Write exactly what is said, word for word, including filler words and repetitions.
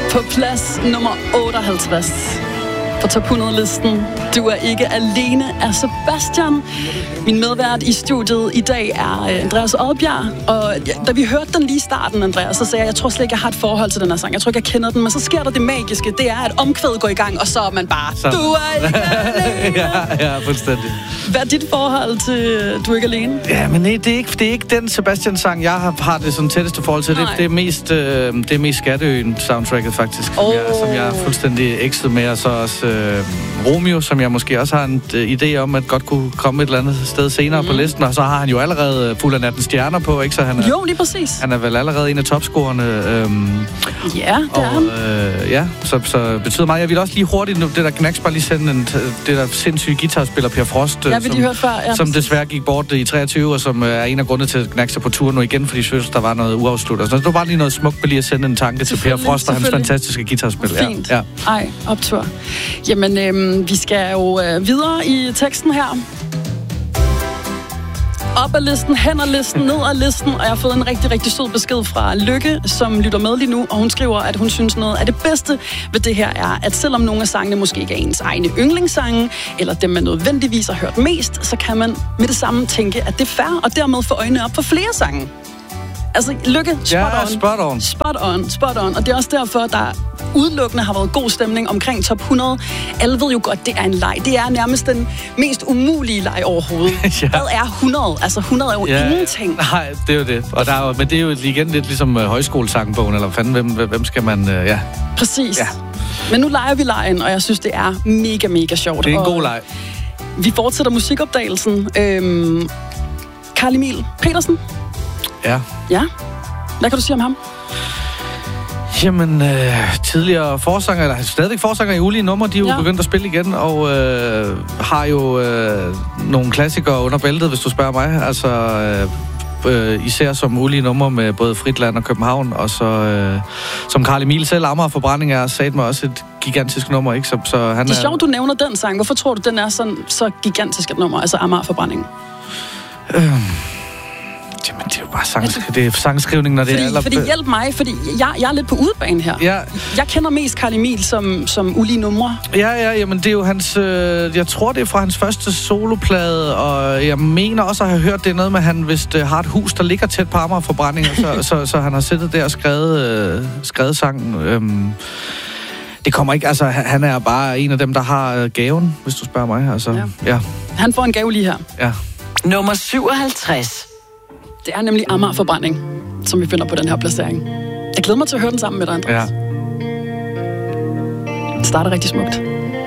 På plads nummer otteoghalvtreds på top hundrede-listen. Du er ikke alene af Sebastian. Min medvært i studiet i dag er Andreas Odbjerg. Og da vi hørte den lige i starten, Andreas, så sagde jeg, jeg tror slet ikke, jeg har et forhold til den her sang. Jeg tror ikke, jeg kender den, men så sker der det magiske. Det er, at omkvædet går i gang, og så er man bare, så. Du er ikke alene. ja, ja, fuldstændig. Hvad er dit forhold til Du er ikke alene? Ja, men det er ikke, det er ikke den Sebastian-sang, jeg har, har det sådan tætteste forhold til. Det, det er mest, øh, det er mest Skatteøen-soundtracket, faktisk, oh. som, jeg, som jeg er fuldstændig ekset med. Og så også øh, Romeo, som jeg måske også har en øh, idé om, at godt kunne komme et eller andet sted senere mm. på listen. Og så har han jo allerede Fuld af nattens stjerner på, ikke? Så han er, jo, lige præcis. Han er vel allerede en af topscorerne. Øh, ja, det og, er han. Øh, ja, så, så betyder meget. Jeg vil også lige hurtigt, nu, det der Knacks, bare lige sende en, det der sindssyge guitarspiller Per Frost, ja, som, hørt før, ja, som desværre gik bort i treogtyve, og som er en af grundene til, at Knacks er på tur nu igen, fordi jeg synes, der var noget uafsluttet. Så det var bare lige noget smukt, lige at sende en tanke til Per Frost og hans fantastiske guitarspil. Fint. Ja, ja. Ej, optur. Jamen, øhm, vi skal jo øh, videre i teksten her. Op ad listen, hen ad listen, ned ad listen, og jeg har fået en rigtig, rigtig sød besked fra Lykke, som lytter med lige nu, og hun skriver, at hun synes noget af det bedste ved det her er, at selvom nogle af sangene måske ikke er ens egne yndlingssange, eller dem man nødvendigvis har hørt mest, så kan man med det samme tænke, at det er fair, og dermed få øjnene op for flere sange. Altså, Lykke, spot ja, on. spot on. Spot on, spot on. Og det er også derfor, der udelukkende har været god stemning omkring top hundrede. Alle ved jo godt, det er en leg. Det er nærmest den mest umulige leg overhovedet. ja. Hvad er hundrede? Altså, hundrede er jo ja, ingenting. Nej, det er jo det. Og der er jo, men det er jo igen lidt ligesom uh, højskolesangbogen, eller fanden, hvem, hvem skal man... Uh, ja. Præcis. Ja. Men nu leger vi legen, og jeg synes, det er mega, mega sjovt. Det er en og god leg. Vi fortsætter musikopdagelsen. Øhm, Carl Emil Petersen. Ja. Ja. Hvad kan du sige om ham? Jamen, øh, tidligere forsanger, eller stadigvæk forsanger i ulige numre, de er jo ja. begyndt at spille igen, og øh, har jo øh, nogle klassikere under bæltet, hvis du spørger mig. Altså, øh, øh, især som ulige numre med både Fritland og København, og så øh, som Carl Emil selv, Amager Forbrænding er sat mig også et gigantisk nummer, ikke? Så, så han det er sjovt, du nævner den sang. Hvorfor tror du, den er sådan, så gigantisk et nummer, altså Amager Forbrænding? Øh. Jamen, det er jo bare sangskri- det er sangskrivning, når det fordi, er aller... Fordi hjælp mig, fordi jeg, jeg er lidt på udebane her. Ja. Jeg kender mest Carl Emil som, som ulige numre. Ja, ja, jamen det er jo hans... Øh, jeg tror, det er fra hans første soloplade, og jeg mener også at have hørt, det er noget med, at han vist øh, har et hus, der ligger tæt på Amager Forbrænding, så, så, så han har siddet der og skrevet, øh, skrevet sangen. Øhm, det kommer ikke... Altså, han er bare en af dem, der har gaven, hvis du spørger mig. Altså, ja. ja. Han får en gave lige her. Ja. Nummer syvoghalvtreds. Det er nemlig Amager Forbrænding, som vi finder på den her placering. Jeg glæder mig til at høre den sammen med dig, Andreas. Ja. Det starter rigtig smukt.